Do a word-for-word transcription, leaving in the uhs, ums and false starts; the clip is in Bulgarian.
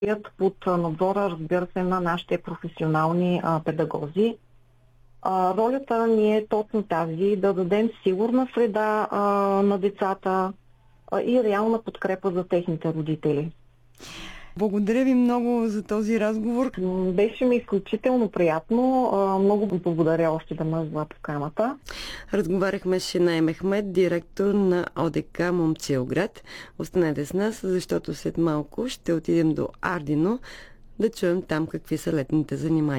под надзора, разбира се, на нашите професионални а, педагози. А, ролята ни е точно тази, да дадем сигурна среда а, на децата а, и реална подкрепа за техните родители. Благодаря ви много за този разговор. Беше ми изключително приятно. А, много благодаря още да ме за поканата. Разговаряхме с Шенай Мехмед, директор на ОДК Момчилград. Останете с нас, защото след малко ще отидем до Ардино да чуем там какви са летните занимания.